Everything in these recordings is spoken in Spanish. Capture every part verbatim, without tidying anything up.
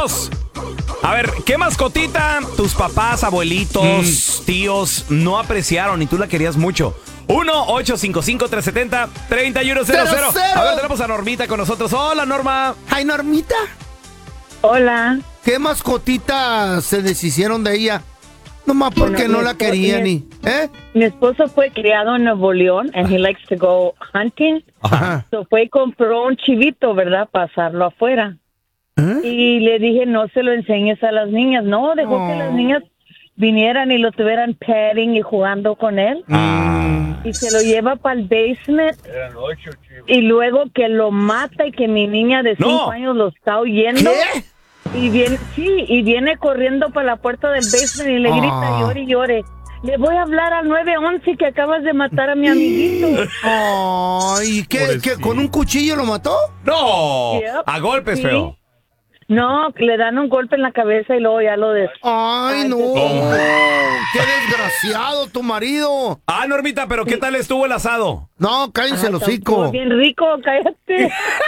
Carlos. A ver, ¿qué mascotita tus papás, abuelitos, mm. tíos no apreciaron y tú la querías mucho? uno ocho cinco cinco, tres siete cero, tres uno cero cero. A ver, tenemos a Normita con nosotros. Hola, Norma. Ay, Normita. Hola. ¿Qué mascotita se deshicieron de ella? Nomás porque bueno, no la querían y... ¿eh? Mi esposo fue criado en Nuevo León and he likes to go hunting. Ajá. So fue y compró un chivito, ¿verdad? Para pasarlo afuera. ¿Eh? Y le dije, no se lo enseñes a las niñas. No, dejó oh. que las niñas vinieran y lo tuvieran petting y jugando con él. Ah. Y se lo lleva para el basement. Eran ocho chivos. Y luego que lo mata y que mi niña de cinco no. años lo está oyendo. ¿Qué? Y viene, sí, y viene corriendo para la puerta del basement y le grita, ah. llore y llore. Le voy a hablar al nueve once que acabas de matar a mi amiguito. Ay, oh, ¿qué, qué, con un cuchillo lo mató? No, yep. a golpes, sí. feo. No, le dan un golpe en la cabeza y luego ya lo des... Ay, Ay no. Oh. Qué desgraciado tu marido. Ah, Normita, pero ¿qué tal estuvo el asado? No, cállense el hocico. Bien rico, cállate.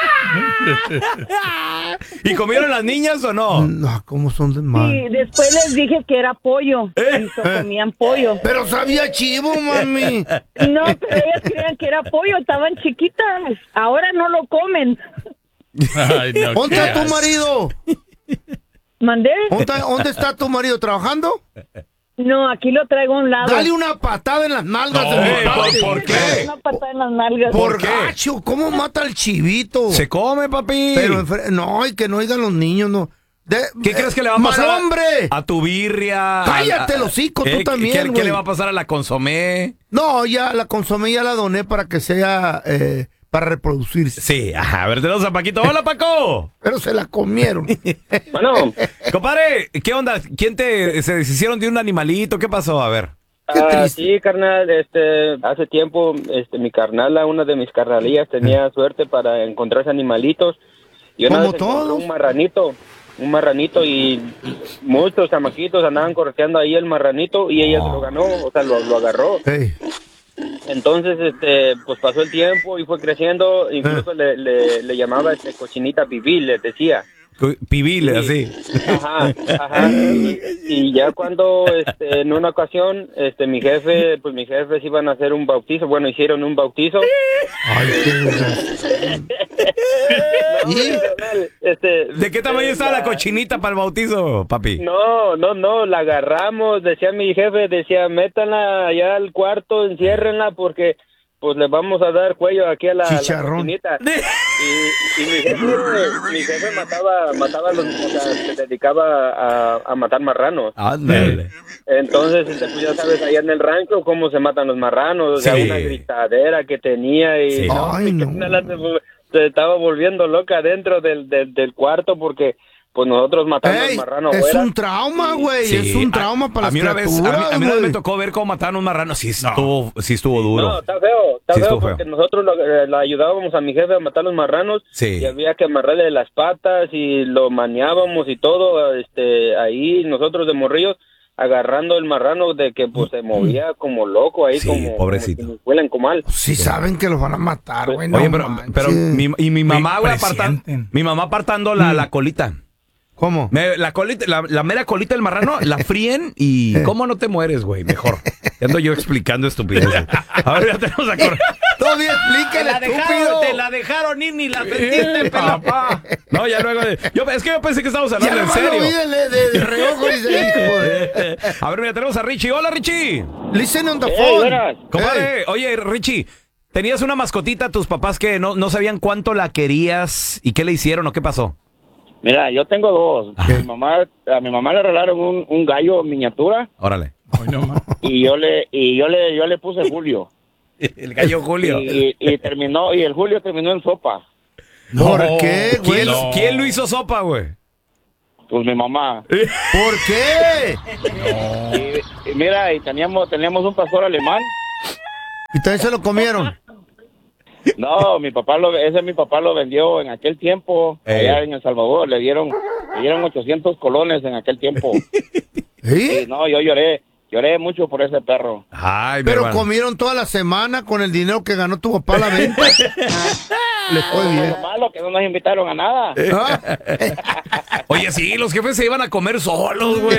¿Y comieron las niñas o no? No, ¿cómo son de mal? Sí, después les dije que era pollo. ¿Eh? Y so comían pollo. Pero sabía chivo, mami. No, pero ellas creían que era pollo, estaban chiquitas. Ahora no lo comen. Ay, no, ¿dónde está tu marido? ¿Mandé? ¿Dónde, ¿Dónde está tu marido? ¿Trabajando? No, aquí lo traigo a un lado. Dale una patada en las nalgas. No, de mi ¿por, ¿Por qué? Una patada en las nalgas. ¿Por qué? Gacho, ¿cómo mata al chivito? Se come, papi. Pero no, y que no oigan los niños, no. De, ¿Qué eh, crees que le va a pasar a, hombre? a tu birria? Cállate, los hocico, eh, tú también, ¿qué, ¿Qué le va a pasar a la consomé? No, ya la consomé ya la doné para que sea... Eh, para reproducirse. Sí, ajá, a ver, tenemos a Paquito. ¡Hola, Paco! Pero se la comieron. Bueno. Compadre, ¿qué onda? ¿Quién te se deshicieron de un animalito? ¿Qué pasó? A ver. Qué uh, sí, carnal, este, hace tiempo, este, mi carnala, una de mis carnalillas, tenía suerte para encontrarse animalitos. Y una ¿Como vez todos? Un marranito, un marranito y muchos chamaquitos andaban correteando ahí el marranito y ella oh. se lo ganó, o sea, lo, lo agarró. Hey. Entonces, este, pues pasó el tiempo y fue creciendo, incluso eh. le, le, le llamaba este cochinita pibil, le decía. Pibil, sí. así. Ajá, ajá. Y, y ya cuando, este, en una ocasión, este, mi jefe, pues mis jefes iban a hacer un bautizo, bueno, hicieron un bautizo. Ay, qué no, este, ¿De qué tamaño eh, estaba la... la cochinita para el bautizo, papi? No, no, no, la agarramos, decía mi jefe, decía, métanla allá al cuarto, enciérrenla porque... pues le vamos a dar cuello aquí a la, la cochinita. Y, y mi jefe, mi jefe mataba, mataba los, o sea, se dedicaba a, a matar marranos. Ándale. Entonces, este, pues ya sabes, allá en el rancho cómo se matan los marranos, o sea, sí. una gritadera que tenía y sí. no, Ay, no. se, se estaba volviendo loca dentro del, del, del cuarto porque pues nosotros matamos Ey, al marrano. Es fuera. un trauma, güey. Sí. Es un trauma a, para a mí las una criaturas, vez, a mí, a mí una vez me tocó ver cómo mataron a un marrano. Sí estuvo, no. sí estuvo duro. No, está feo, está sí feo feo. porque nosotros lo, eh, le ayudábamos a mi jefe a matar los marranos. Sí. Y había que amarrarle las patas y lo maniábamos y todo, este, ahí nosotros de morrillos agarrando el marrano de que pues se movía como loco ahí, sí, como pobrecito. Como si huele en comal. Sí, sí saben que los van a matar, güey. No Oye, pero, pero mi, y mi mamá, güey, apartando, mi mamá apartando la, la colita. ¿Cómo? Me, la, colita, la, la mera colita del marrano la fríen y ¿cómo no te mueres, güey? Mejor. Te ando yo explicando estupideces. A ver, ya tenemos a correr. Todavía explícale, estúpido. Te la dejaron ir ni la sentiste, papá. No, ya luego de... Yo, es que yo pensé que estábamos hablando en serio. Ya de, de, de reojo y se dijo. A ver, mira, tenemos a Richie. Hola, Richie. Listen on the phone. Hey, compadre, hey. Oye, Richie, tenías una mascotita, tus papás que no, no sabían cuánto la querías y qué le hicieron o qué pasó. Mira, yo tengo dos. Mi mamá, a mi mamá le regalaron un, un gallo miniatura. Órale. Y yo le y yo le yo le puse Julio. El gallo Julio. Y, y, y terminó y el Julio terminó en sopa. ¿Por no, qué, güey? ¿Quién, no. ¿Quién lo hizo sopa, güey? Pues mi mamá. ¿Por qué? No. Y, y mira, y teníamos teníamos un pastor alemán. ¿Y también se lo comieron? No, mi papá lo, ese mi papá lo vendió en aquel tiempo, eh. allá en El Salvador, le dieron, le dieron ochocientos colones en aquel tiempo. ¿Eh? Y no, yo lloré, lloré mucho por ese perro. Ay, pero hermano. Comieron toda la semana con el dinero que ganó tu papá a la venta. Les fue bien. Lo malo que no nos invitaron a nada. Oye, sí, los jefes se iban a comer solos, güey.